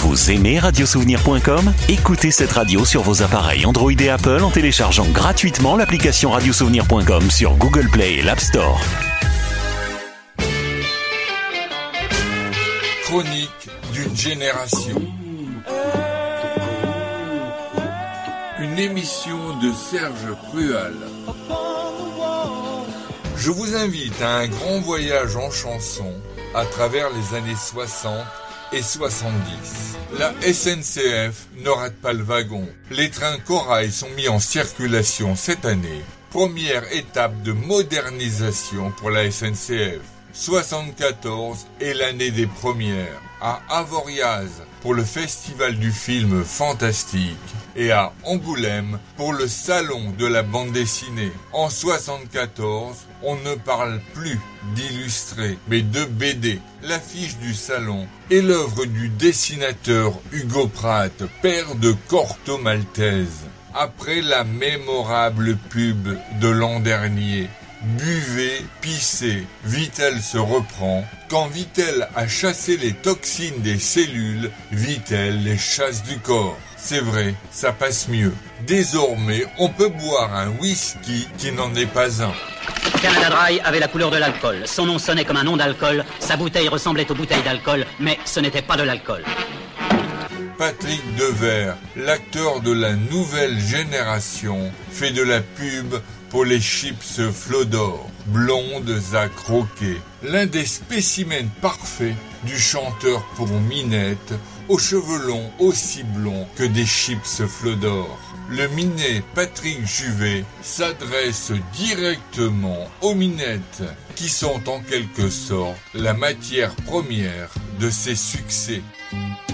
Vous aimez radiosouvenir.com ? Écoutez cette radio sur vos appareils Android et Apple en téléchargeant gratuitement l'application radiosouvenir.com sur Google Play et l'App Store. Chronique d'une génération. Une émission de Serge Crual. Je vous invite à un grand voyage en chanson à travers les années 60 et 70. La SNCF ne rate pas le wagon. Les trains Corail sont mis en circulation cette année. Première étape de modernisation pour la SNCF. 74 est l'année des premières. À Avoriaz pour le festival du film fantastique et à Angoulême pour le salon de la bande dessinée. En 74, on ne parle plus d'illustrés, mais de BD. L'affiche du salon est l'œuvre du dessinateur Hugo Pratt, père de Corto Maltese. Après la mémorable pub de l'an dernier, buvez, pissez, Vittel se reprend. Quand Vittel a chassé les toxines des cellules, Vittel les chasse du corps. C'est vrai, ça passe mieux. Désormais, on peut boire un whisky qui n'en est pas un. Canada Dry avait la couleur de l'alcool. Son nom sonnait comme un nom d'alcool. Sa bouteille ressemblait aux bouteilles d'alcool, mais ce n'était pas de l'alcool. Patrick Devers, l'acteur de la nouvelle génération, fait de la pub pour les chips Flodor, blondes à croquer. L'un des spécimens parfaits du chanteur pour minette, aux cheveux longs aussi blonds que des chips Flodor. Le minet Patrick Juvet s'adresse directement aux minettes, qui sont en quelque sorte la matière première de ses succès.